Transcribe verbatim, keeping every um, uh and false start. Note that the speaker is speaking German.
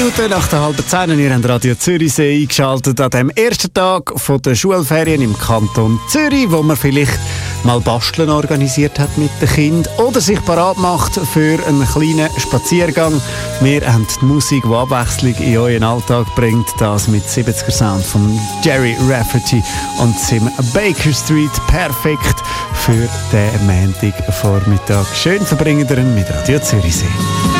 Minuten nach der halben zehn und ihr habt Radio Zürichsee eingeschaltet an dem ersten Tag der Schulferien im Kanton Zürich, wo man vielleicht mal Basteln organisiert hat mit den Kindern oder sich parat macht für einen kleinen Spaziergang. Wir haben die Musik, die Abwechslung in euren Alltag bringt, das mit siebziger Sound von Jerry Rafferty und Sim Baker Street. Perfekt für den Montagvormittag. Schön verbringen wir ihn mit Radio Zürichsee.